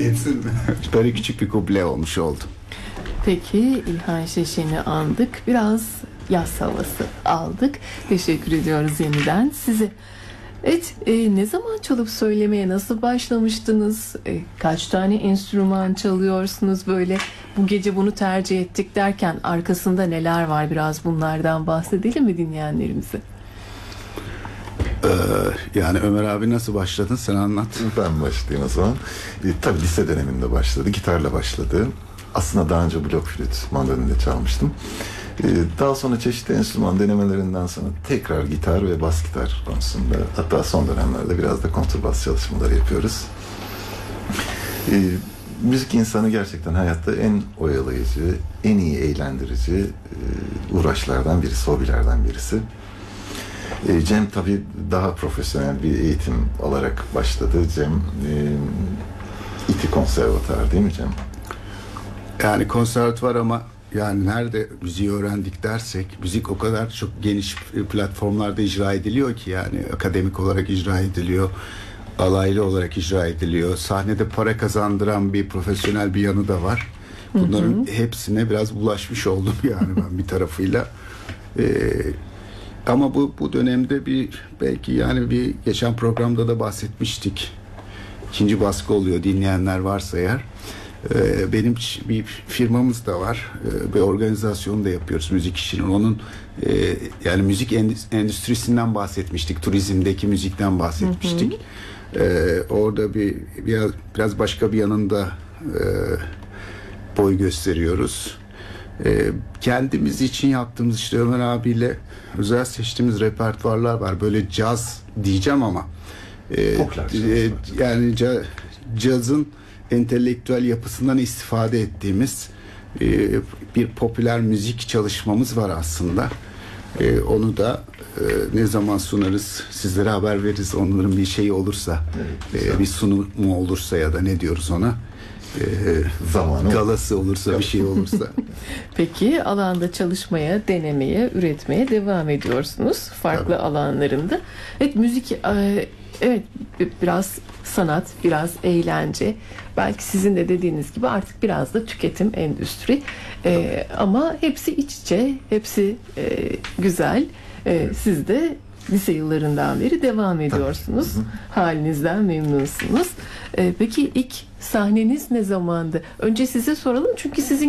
Yetsin mi? Böyle küçük bir kuple olmuş oldu. Peki İlhan Şeşen'i andık. Biraz yaz havası aldık. Teşekkür ediyoruz yeniden size. Evet, ne zaman çalıp söylemeye nasıl başlamıştınız? Kaç tane enstrüman çalıyorsunuz böyle? Bu gece bunu tercih ettik derken arkasında neler var? Biraz bunlardan bahsedelim mi dinleyenlerimize? Yani Ömer abi nasıl başladın? Sen anlat. Ben başlayayım o zaman. Tabii lise döneminde başladı. Gitarla başladı. Aslında daha önce blok flüt, mandolinde çalmıştım. Daha sonra çeşitli enstrüman denemelerinden sonra tekrar gitar ve bas gitar konusunda, hatta son dönemlerde biraz da kontrbas çalışmaları yapıyoruz. Müzik insanı gerçekten hayatta en oyalayıcı, en iyi eğlendirici uğraşlardan birisi, hobilerden birisi. Cem tabii daha profesyonel bir eğitim alarak başladı. Cem İTÜ Konservatuar değil mi Cem? Yani konservatuvar ama yani nerede müziği öğrendik dersek, müzik o kadar çok geniş platformlarda icra ediliyor ki, yani akademik olarak icra ediliyor, alaylı olarak icra ediliyor. Sahnede para kazandıran bir profesyonel bir yanı da var. Bunların hepsine biraz bulaşmış oldum yani ben bir tarafıyla. Ama bu dönemde belki yani bir geçen programda da bahsetmiştik. İkinci baskı oluyor, dinleyenler varsa eğer. Benim bir firmamız da var. Bir organizasyon da yapıyoruz müzik işinin. Onun yani müzik endüstrisinden bahsetmiştik. Turizmdeki müzikten bahsetmiştik. Orada biraz başka bir yanında boy gösteriyoruz. Kendimiz için yaptığımız, işte Ömer abiyle özel seçtiğimiz repertuarlar var. Böyle caz diyeceğim ama yani cazın entelektüel yapısından istifade ettiğimiz bir popüler müzik çalışmamız var aslında. Onu da ne zaman sunarız, sizlere haber veririz. Onların bir şeyi olursa, bir sunumu olursa ya da ne diyoruz ona, zamanı galası olursa, bir şey olursa. Peki alanda çalışmaya, denemeye, üretmeye devam ediyorsunuz farklı alanlarında. Evet, müzik evet, biraz sanat, biraz eğlence. Belki sizin de dediğiniz gibi artık biraz da tüketim, endüstri. Ama hepsi iç içe, hepsi güzel. Siz de lise yıllarından beri devam ediyorsunuz. Halinizden memnunsunuz. Peki ilk sahneniz ne zamandı? Önce size soralım çünkü sizin